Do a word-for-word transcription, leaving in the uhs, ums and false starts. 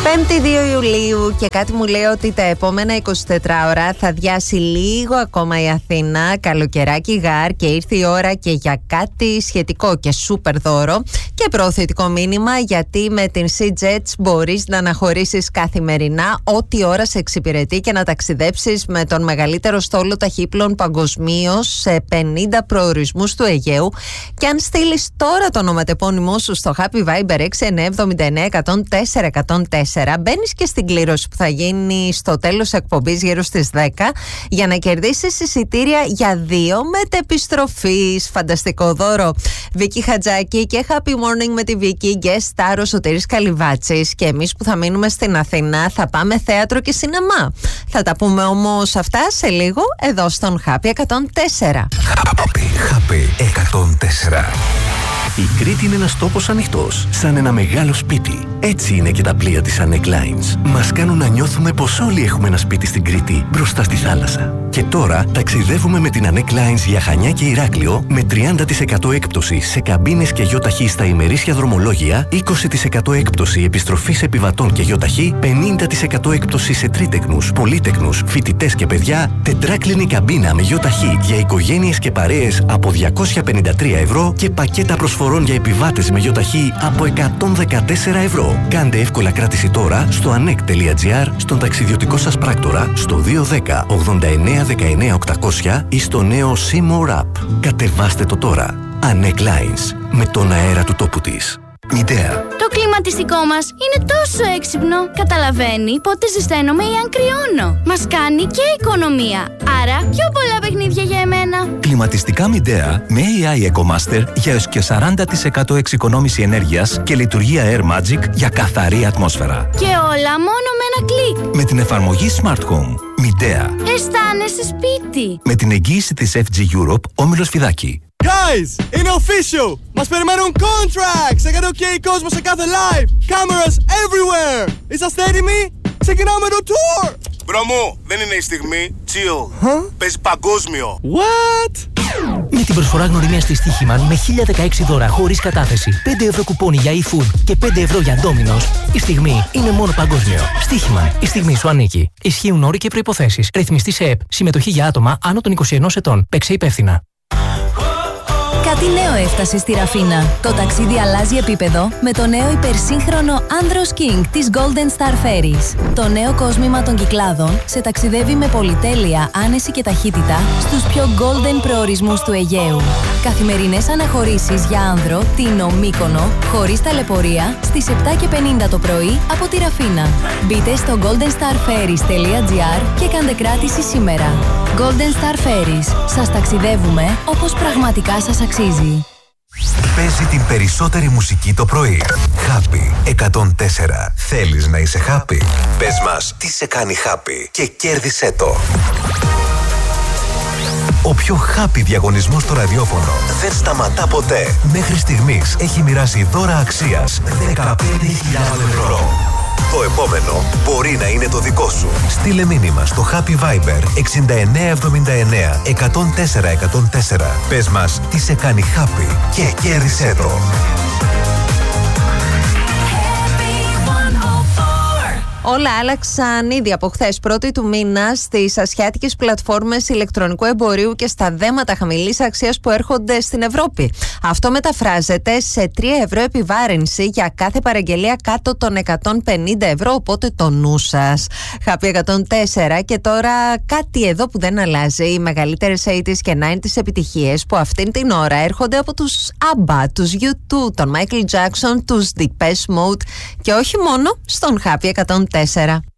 Πέμπτη δύο Ιουλίου και κάτι μου λέει ότι τα επόμενα εικοσιτέσσερις ώρα θα διάσει λίγο ακόμα η Αθήνα, καλοκαιράκι γάρ, και ήρθε η ώρα και για κάτι σχετικό και σούπερ δώρο και προωθητικό μήνυμα, γιατί με την SeaJets μπορείς να αναχωρήσεις καθημερινά ό,τι ώρα σε εξυπηρετεί και να ταξιδέψεις με τον μεγαλύτερο στόλο ταχύπλων παγκοσμίως σε πενήντα προορισμούς του Αιγαίου. Και αν στείλεις τώρα το ονοματεπώνυμό σου στο Happy Viber έξι εννιά εβδομήντα εννιά εκατόν τέσσερα εκατόν τέσσερα, μπαίνεις και στην κλήρωση που θα γίνει στο τέλος εκπομπής γύρω στις δέκα για να κερδίσεις εισιτήρια για δύο μετεπιστροφής. Φανταστικό δώρο. Βίκη Χατζάκη και Happy Morning με τη Βίκη, guest star ο Σωτήρης Καλυβάτσης, και εμείς που θα μείνουμε στην Αθήνα θα πάμε θέατρο και σινεμά. Θα τα πούμε όμως αυτά σε λίγο εδώ στον Happy εκατόν τέσσερα. Happy, Happy εκατόν τέσσερα. Η Κρήτη είναι ένας τόπος ανοιχτός, σαν ένα μεγάλο σπίτι. Έτσι είναι και τα πλοία της Anek Lines. Μας κάνουν να νιώθουμε πως όλοι έχουμε ένα σπίτι στην Κρήτη, μπροστά στη θάλασσα. Και τώρα ταξιδεύουμε με την Anek Lines για Χανιά και Ηράκλειο με τριάντα τοις εκατό έκπτωση σε καμπίνες και γιοταχή στα ημερήσια δρομολόγια, είκοσι τοις εκατό έκπτωση επιστροφής επιβατών και γιοταχή, πενήντα τοις εκατό έκπτωση σε τρίτεκνους, πολύτεκνους, φοιτητές και παιδιά, τετράκλινη καμπίνα με γιοταχή για οικογένειες και παρέες από διακόσια πενήντα τρία ευρώ και πακέτα προσφορών για επιβάτες με γιοταχή από εκατόν δεκατέσσερα ευρώ. Κάντε εύκολα κράτηση τώρα στο anek τελεία gr, στον ταξιδιωτικό σας πράκτορα, στο δύο ένα μηδέν ογδόντα εννέα δεκαεννέα οκτακόσια ή στο νέο Seymour App. Κατεβάστε το τώρα. Anek Lines, με τον αέρα του τόπου της. Μητέα. Το κλιματιστικό μας είναι τόσο έξυπνο. Καταλαβαίνει πότε ζεσταίνομαι ή αν κρυώνω. Μας κάνει και οικονομία. Άρα πιο πολλά παιχνίδια για εμένα. Κλιματιστικά Μητέα με έι άι EcoMaster για έως και σαράντα τοις εκατό εξοικονόμηση ενέργειας και λειτουργία Air Magic για καθαρή ατμόσφαιρα. Και όλα μόνο με ένα κλικ. Με την εφαρμογή Smart Home. Μητέα. Αισθάνεσαι σπίτι. Με την εγγύηση της εφ τζι Europe, Όμιλος Φιδάκη. Guys, είναι official! Μας περιμένουν contracts! εκατό χιλιάδες κόσμο σε κάθε live! Cameras everywhere! Είσαστε έτοιμοι? Ξεκινάμε το tour! Μπρο μου, δεν είναι η στιγμή. Chill. Huh? Παίζει παγκόσμιο. What? Με την προσφορά γνωριμίας της Στοίχημαν με χίλια δεκαέξι δώρα χωρίς κατάθεση, πέντε ευρώ κουπόνι για e-food και πέντε ευρώ για Domino's, η στιγμή είναι μόνο παγκόσμιο. Στοίχημαν, η στιγμή σου ανήκει. Ισχύουν όροι και προϋποθέσεις. Ρυθμιστή σε ΕΠ. Συμμετοχή για άτομα άνω των είκοσι ενός ετών. Παίξε υπεύθυνα. Κάτι νέο έφτασε στη Ραφίνα. Το ταξίδι αλλάζει επίπεδο με το νέο υπερσύγχρονο Andros King της Golden Star Ferries. Το νέο κόσμημα των Κυκλάδων σε ταξιδεύει με πολυτέλεια, άνεση και ταχύτητα στους πιο golden προορισμούς του Αιγαίου. Καθημερινές αναχωρήσεις για άνδρο, Τίνο, Μύκονο, χωρίς ταλαιπωρία, στις επτά και πενήντα το πρωί από τη Ραφίνα. Μπείτε στο golden star ferries τελεία gr και κάντε κράτηση σήμερα. Golden Star Ferries. Σας ταξιδεύουμε όπως πραγματικά σας αξίζει. Παίζει την περισσότερη μουσική το πρωί. Happy εκατόν τέσσερα. Θέλεις να είσαι happy? Πες μας τι σε κάνει happy και κέρδισέ το. Ο πιο happy διαγωνισμός στο ραδιόφωνο δεν σταματά ποτέ. Μέχρι στιγμής έχει μοιράσει δώρα αξίας δεκαπέντε χιλιάδες ευρώ. Το επόμενο μπορεί να είναι το δικό σου. Στείλε μήνυμα στο Happy Viber έξι εννιά εβδομήντα εννέα εκατόν τέσσερα εκατόν τέσσερα. Πες μας τι σε κάνει happy και κέρδισέ το. Όλα άλλαξαν ήδη από χθες, πρώτη του μήνα, στις ασιάτικες πλατφόρμες ηλεκτρονικού εμπορίου και στα δέματα χαμηλής αξίας που έρχονται στην Ευρώπη. Αυτό μεταφράζεται σε τρία ευρώ επιβάρυνση για κάθε παραγγελία κάτω των εκατόν πενήντα ευρώ, οπότε το νου σας. Happy εκατόν τέσσερα. Και τώρα κάτι εδώ που δεν αλλάζει. Οι μεγαλύτερες ογδόντα και ενενήντα επιτυχίες που αυτήν την ώρα έρχονται από τους ABBA, τους γιου τού, τον Michael Jackson, τους Depeche Mode και όχι μόνο στον Happy εκατόν τέσσερα.